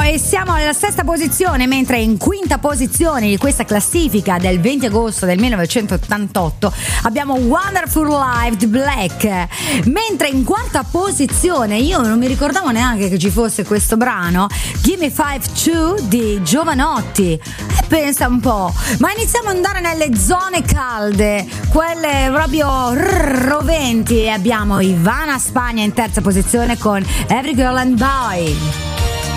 e siamo alla sesta posizione, mentre in quinta posizione di questa classifica del 20 agosto del 1988 abbiamo Wonderful Life di Black, mentre in quarta posizione, io non mi ricordavo neanche che ci fosse questo brano, Gimme 5-2 di Giovanotti. E pensa un po', ma iniziamo ad andare nelle zone calde, quelle proprio roventi, e abbiamo Ivana Spagna in terza posizione con Every Girl and Boy.